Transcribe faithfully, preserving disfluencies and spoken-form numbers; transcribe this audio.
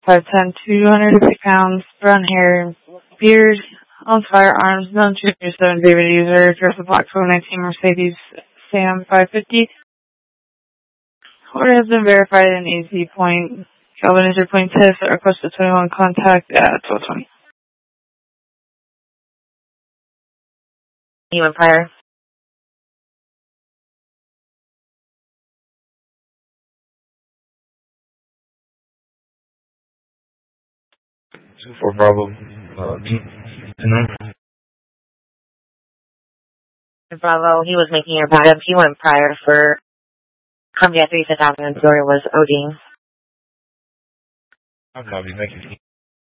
five ten, two hundred fifty pounds, brown hair, beard, owns firearms, known to seven David user, address of Block four nineteen Mercedes Sam five fifty. Order has been verified in A Z point. Calvin is your point test at request for twenty-one contact at twelve twenty. You went prior? Two four Bravo. Uh, tonight. Bravo, he was making your backup. He went prior for Columbia three six thousand and Missouri was ODing. I'm not be making